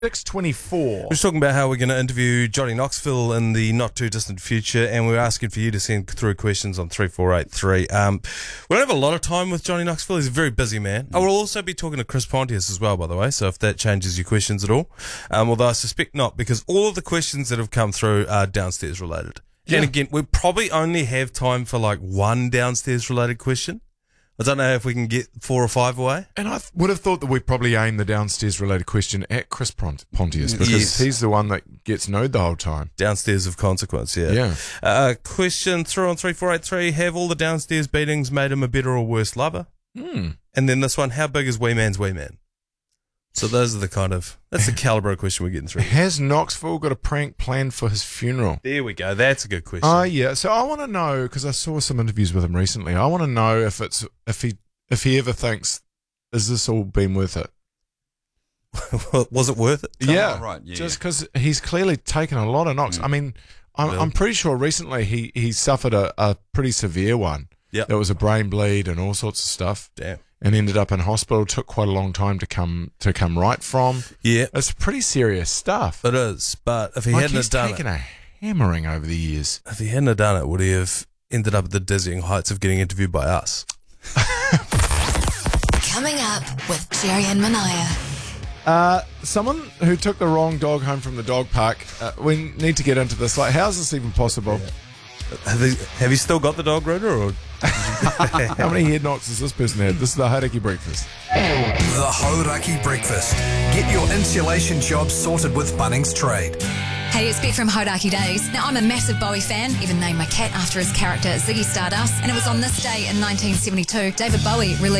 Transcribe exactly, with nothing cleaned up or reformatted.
six twenty-four. We're talking about how we're going to interview Johnny Knoxville in the not too distant future, and we're asking for you to send through questions on three four eight three. Um, we don't have a lot of time with Johnny Knoxville. He's a very busy man. I will also be talking to Chris Pontius as well, by the way, so if that changes your questions at all. Um, although I suspect not, because all of the questions that have come through are downstairs related. Yeah. And again, we probably only have time for like one downstairs related question. I don't know if we can get four or five away. And I th- would have thought that we'd probably aim the downstairs related question at Chris Pont- Pontius because Yes. he's the one that gets knowed the whole time. Downstairs of consequence, yeah. Yeah. Uh, question through on three four eight three. Have all the downstairs beatings made him a better or worse lover? Hmm. And then this one, how big is Wee Man's Wee Man? So those are the kind of, that's the calibre of question we're getting through. Has Knoxville got a prank planned for his funeral? There we go. That's a good question. Oh, uh, yeah. So I want to know, because I saw some interviews with him recently, I want to know if it's if he if he ever thinks, has this all been worth it? Was it worth it? Yeah. Oh, right, yeah. Just because he's clearly taken a lot of knocks. Mm. I mean, I'm, Well. I'm pretty sure recently he, he suffered a, a pretty severe one. Yep. There was a brain bleed and all sorts of stuff. Damn. And ended up in hospital. Took quite a long time to come to come right from. Yeah, It's pretty serious stuff. it is. But if he Like hadn't he's have done taken it, a hammering over the years. if he hadn't have done it, would he have ended up at the dizzying heights of getting interviewed by us? Coming up with Jerry and Mania. Uh, someone who took the wrong dog home from the dog park. Uh, we need to get into this. Like, how is this even possible? Have you, have you still got the dog, Rhoda, or? How many head knocks has this person had? This is the Hauraki Breakfast. The Hauraki Breakfast. Get your insulation job sorted with Bunnings Trade. Hey, it's Beck from Hauraki Days. Now, I'm a massive Bowie fan, even named my cat after his character Ziggy Stardust, and it was on this day in nineteen seventy-two David Bowie released